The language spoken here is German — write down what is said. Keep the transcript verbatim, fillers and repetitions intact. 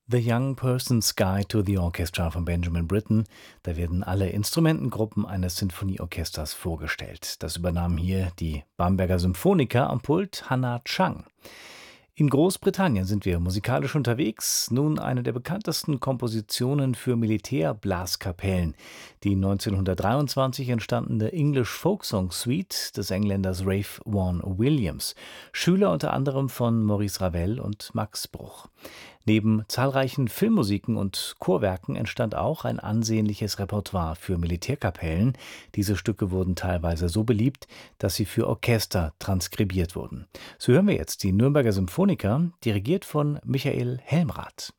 The Young Person's Guide to the Orchestra von Benjamin Britten. Da werden alle Instrumentengruppen eines Sinfonieorchesters vorgestellt. Das übernahmen hier die Bamberger Symphoniker am Pult Hannah Chang. In Großbritannien sind wir musikalisch unterwegs. Nun eine der bekanntesten Kompositionen für Militärblaskapellen, die neunzehnhundertdreiundzwanzig entstandene English Folksong Suite des Engländers Ralph Vaughan Williams, Schüler unter anderem von Maurice Ravel und Max Bruch. Neben zahlreichen Filmmusiken und Chorwerken entstand auch ein ansehnliches Repertoire für Militärkapellen. Diese Stücke wurden teilweise so beliebt, dass sie für Orchester transkribiert wurden. So hören wir jetzt die Nürnberger Symphoniker, dirigiert von Michael Helmrath.